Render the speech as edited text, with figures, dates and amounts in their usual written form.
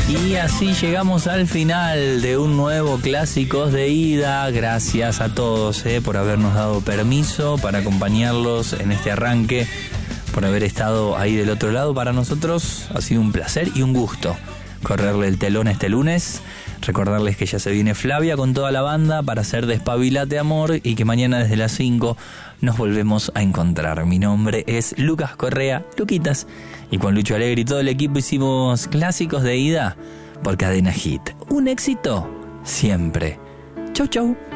Y así llegamos al final de un nuevo Clásicos de Ida. Gracias a todos por habernos dado permiso para acompañarlos en este arranque, por haber estado ahí del otro lado. Para nosotros ha sido un placer y un gusto correrle el telón este lunes. Recordarles que ya se viene Flavia con toda la banda para hacer Despabilate Amor y que mañana desde las 5 nos volvemos a encontrar. Mi nombre es Lucas Correa, Luquitas, y con Lucho Alegre y todo el equipo hicimos Clásicos de Ida por Cadena Hit. Un éxito siempre. Chau, chau.